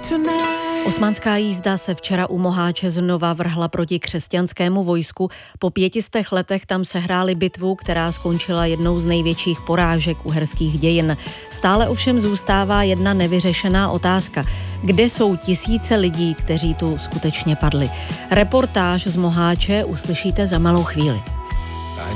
Osmanská jízda se včera u Moháče znova vrhla proti křesťanskému vojsku. Po 500 letech tam sehráli bitvu, která skončila jednou z největších porážek uherských dějin. Stále ovšem zůstává jedna nevyřešená otázka. Kde jsou tisíce lidí, kteří tu skutečně padli? Reportáž z Moháče uslyšíte za malou chvíli.